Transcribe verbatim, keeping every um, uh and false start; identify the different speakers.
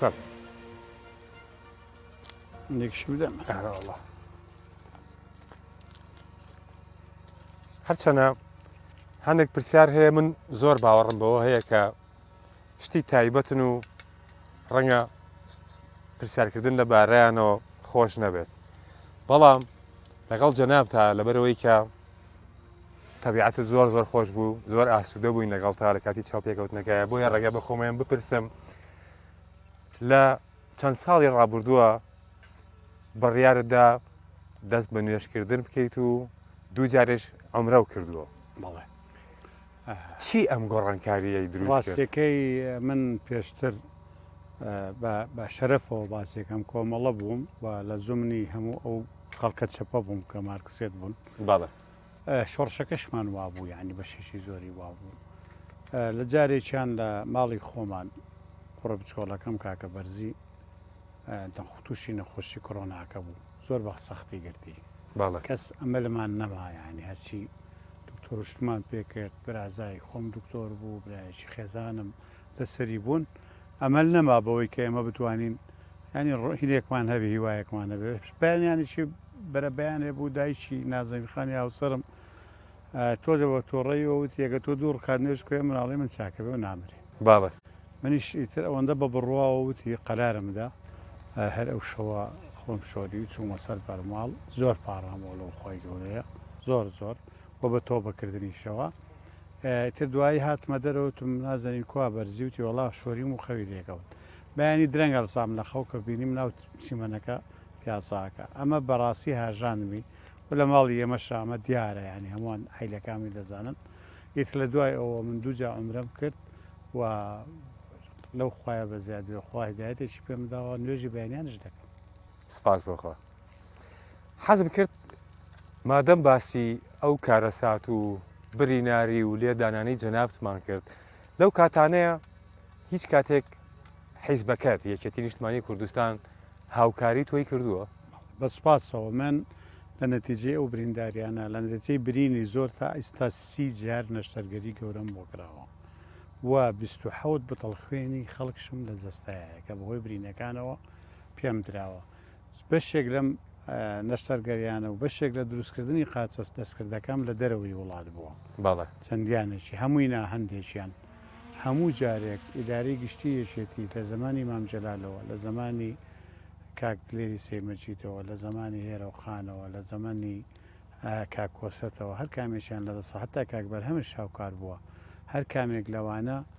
Speaker 1: فەر
Speaker 2: نێکشی بدەم
Speaker 1: ئەوڵە هەرچەنە هەندێک پرسیار هەیە من زۆر باوەڕم بەوە هەیە کە شتی تایبەتن و ڕەنگە پرسیارکردن لە بارەیانەوە خۆش نەبێت بەڵام لەگەڵ جەناب تا لەبەرەوەی کە تەبیعەتت زۆر زۆر خۆش بوو زۆر ئاسوودە بووین لەگەڵ تا لە کاتی چاوپێکەوتنەکەیە بۆیە ڕێگە بە خۆمەیان بپرسم لە چەند ساڵی ڕابردووە بڕیارتدا دەست بە نوێشکردن بکەیت و دوو جارێش ئەمرە و کردووە
Speaker 2: بەڵێ
Speaker 1: چی ئەم گۆڕانکاریەی دروست
Speaker 2: ڕاستیەکەی من پێشتر بە شەرەفەوە باسێکم کۆمەڵە بووم و لە زمانی هەموو ئەو خەڵکە چەپە بووم کە مارکسێت بوون
Speaker 1: باڵێ
Speaker 2: شۆڕشەکەشمان وابوو یعنی بە شێشی زۆری وابوو لە جارێکیان لە ماڵی خۆمان کوڕە بچۆڵەکەم کاکە بەرزی تووشی نەخۆشی کۆڕۆناکە بوو زۆر بە سەختی گرتی کەس ئەمەلمان نەما ینی هەرچی دکتۆرشتمان پێکرد برازای خۆم دکتۆر بوو برایەکی خێزانم لەسەری بوون ئەمەل نەما بەوەی کە ئێمە بتوانین ینی ڕۆهینێکمان هەبێ هیوایەکمان هەبێ بەیانیانیی بەرە بەیانێ بوو دایکی نازەویخانی هاوسەرم تۆ دەوە تۆڕێیەوە تێگە تۆ دوور کات نوێش کوێ مناڵی من چاکە بێ و نامرێ
Speaker 1: باڵێ
Speaker 2: منیش ئیتر ئەوەندە بە بڕواوە وتی قەرارمدا هەر ئەو شەوە خۆم شۆری چوومە سەر بەرماڵ زۆر پاڕامەوە لەو خۆی گەورەیە زۆر زۆر بۆ بە تۆ بەکردنیشەوە تر دوایی هاتمە دەرەوتم نازانین کوا بەرزی وتی وڵا شۆریم و خەوی لێکەوت بەیانی درەنگە سام لە خەو کە بینیم ناو چیمەنەکە پیاساکە ئەمە بەڕاستی هاژانمی و لە ماڵی ئێمە شامە دیارە ینی هەمووان حیلەکامی دەزانن ئیتر لە دوای ئەوە من دووجا ئەمرم کرد و لەو خوایە بە زیادێ خوا هیدایەتێکی پێم داوە نوێژی بەیانیانش دەکەم
Speaker 1: سپاس بۆخوا حەزم کرد مادەم باسی ئەو کارەسات و بریناری و لێدانانی جەنابتمان کرد لەو کاتانەیە هیچ کاتێک حیزبەکەت یەکێتی نیشتمانی کوردستان هاوکاری تۆی کردووە
Speaker 2: بە سپاسەوە من لە نەتیجێ ئەو برینداریانە لە نەتیجەی برینی زۆر تا ئێستا سی جار نەشتەرگەری گەورەم بۆ کراوە و بیست و حەوت بەتەڵ خوێنی خەڵکشم لە جەستایە کە بەهۆی برینەکانەوە پێم دراوە بەشێک لەم نەشتەرگەریانە و بەشێک لە دروستکردنی قاچەس دەستکردەکەم لە دەرەوەی وڵات بووە
Speaker 1: باڵێ
Speaker 2: چەندیانێکی هەمووینا هەندێکیان هەموو جارێک ئیداری گشتی یەشێتی لە زمانی مامجلالەوە لە زمانی کاکلێری سێمەچیتەوە لە زمانی هێرەوخانەوە لە زمانی کاکۆسەتەوە هەر کامێکیان لە دەسە هەتا کاکبەر هەمش شاوکار بووە هەر کامێک لەوانە